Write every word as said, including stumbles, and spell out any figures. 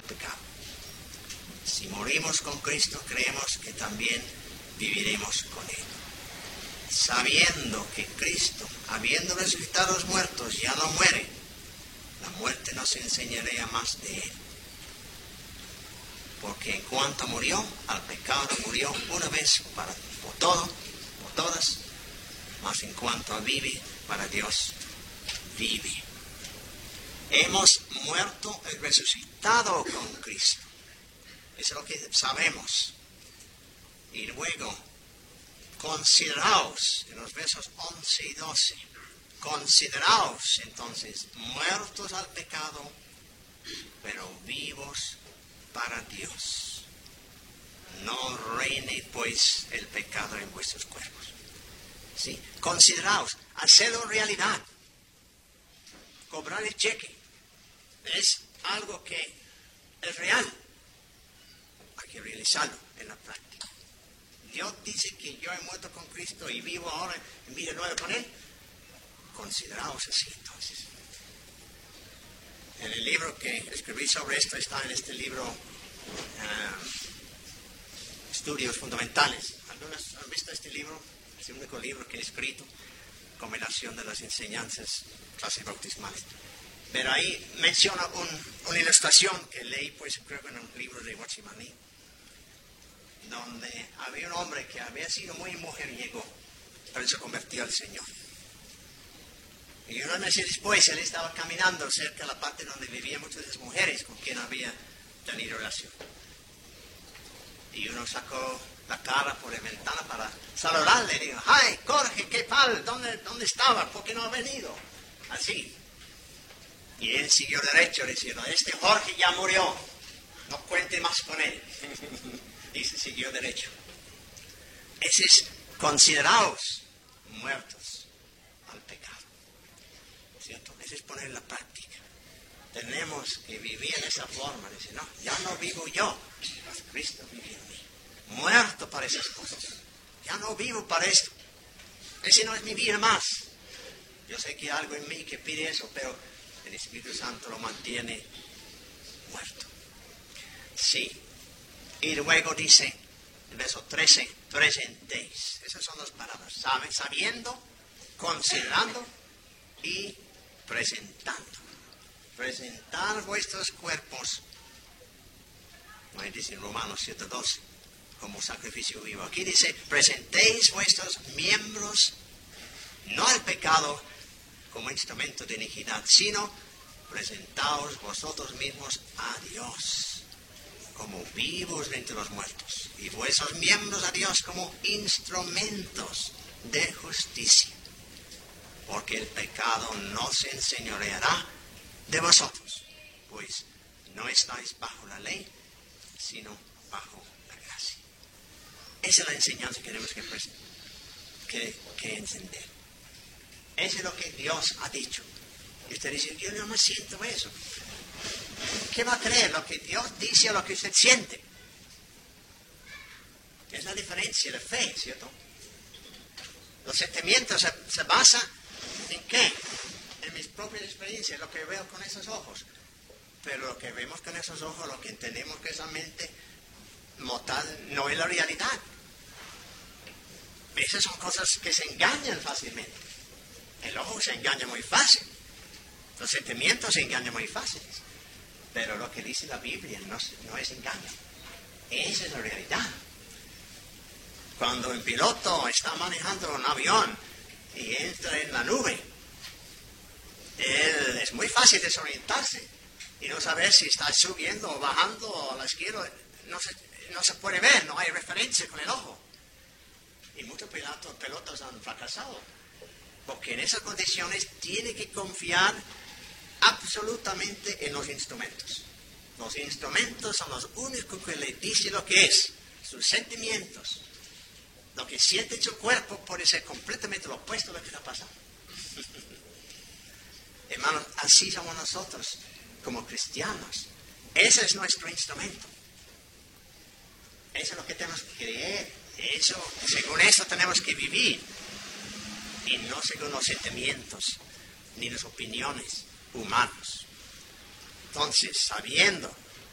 pecado. Si morimos con Cristo, creemos que también viviremos con Él. Sabiendo que Cristo, habiendo resucitado a los muertos, ya no muere, la muerte nos enseñaría más de Él. Porque en cuanto murió, al pecado murió una vez para, por todo, por todas, mas en cuanto vive, para Dios vive. Hemos muerto y resucitado con Cristo. Eso es lo que sabemos. Y luego, consideraos, en los versos once y doce, consideraos entonces muertos al pecado, pero vivos para Dios. No reine pues el pecado en vuestros cuerpos. ¿Sí? Consideraos, hacedlo realidad. Cobrar el cheque es algo que es real. Hay que realizarlo en la práctica. Dios dice que yo he muerto con Cristo y vivo ahora en vida nueva con Él. Consideraos así entonces. En el libro que escribí sobre esto está en este libro uh, Estudios Fundamentales. ¿Algunos han visto este libro? Es el único libro que he escrito, combinación de las enseñanzas clases bautismales. Pero ahí menciona un, una ilustración que leí, pues creo que en un libro de Watchman, donde había un hombre que había sido muy mujeriego, pero se convirtió al Señor. Y unos meses después él estaba caminando cerca de la parte donde vivían muchas de las mujeres con quien había tenido relación. Y uno sacó la cara por la ventana para saludarle. Y dijo, ¡ay, Jorge, qué tal! ¿Dónde, ¿Dónde estaba? ¿Por qué no ha venido? Así. Y él siguió derecho diciendo, este Jorge ya murió. No cuente más con él. Y se siguió derecho. Ese es, consideraos muertos al pecado. ¿Cierto? Ese es poner en la práctica. Tenemos que vivir en esa forma. Dice, no, ya no vivo yo. Cristo vive en mí. Muerto para esas cosas. Ya no vivo para esto. Ese no es mi vida más. Yo sé que hay algo en mí que pide eso, pero el Espíritu Santo lo mantiene muerto. Sí. Y luego dice, en verso trece, presentéis. Esas son las palabras. ¿Saben? Sabiendo, considerando y presentando. Presentar vuestros cuerpos, ahí dice en Romanos siete doce, como sacrificio vivo. Aquí dice, presentéis vuestros miembros, no al pecado como instrumento de iniquidad, sino presentaos vosotros mismos a Dios como vivos de entre los muertos, y vuestros miembros a Dios como instrumentos de justicia. Porque el pecado no se enseñoreará de vosotros, pues no estáis bajo la ley, sino bajo la gracia. Esa es la enseñanza que tenemos que, que, que encender. Eso es lo que Dios ha dicho. Y usted dice, yo no me siento eso. ¿Qué va a creer? Lo que Dios dice o lo que usted siente. Es la diferencia de fe, ¿cierto? Los sentimientos se, se basan ¿en qué? En mis propias experiencias, lo que veo con esos ojos. Pero lo que vemos con esos ojos, lo que entendemos que esa mente mortal no es la realidad. Esas son cosas que se engañan fácilmente. El ojo se engaña muy fácil. Los sentimientos se engañan muy fáciles. Pero lo que dice la Biblia no, no es engaño. Esa es la realidad. Cuando el piloto está manejando un avión y entra en la nube, él es muy fácil desorientarse y no saber si está subiendo o bajando a la izquierda. No se, no se puede ver, no hay referencia con el ojo. Y muchos pilotos, pilotos han fracasado, porque en esas condiciones tiene que confiar absolutamente en los instrumentos. Los instrumentos son los únicos que le dicen lo que es, sus sentimientos. Lo que siente su cuerpo puede ser completamente lo opuesto de lo que está pasando. Hermanos, así somos nosotros como cristianos. Ese es nuestro instrumento. Eso es lo que tenemos que creer. Eso, según eso tenemos que vivir. Y no según los sentimientos ni las opiniones humanos. Entonces, sabiendo